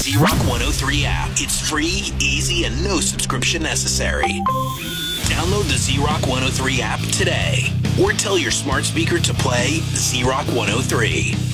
Z-Rock 103 app. It's free, easy, and no subscription necessary. Download the Z-Rock 103 app today or tell your smart speaker to play Z-Rock 103.